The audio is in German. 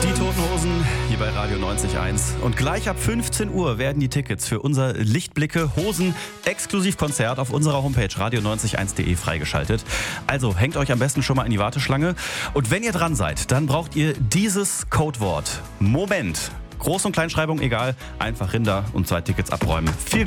Die Toten Hosen hier bei Radio 90.1. Und gleich ab 15 Uhr werden die Tickets für unser Lichtblicke Hosen Exklusivkonzert auf unserer Homepage radio901.de freigeschaltet. Also hängt euch am besten schon mal in die Warteschlange. Und wenn ihr dran seid, dann braucht ihr dieses Codewort. Moment. Groß- und Kleinschreibung egal. Einfach Rinder und 2 Tickets abräumen. Viel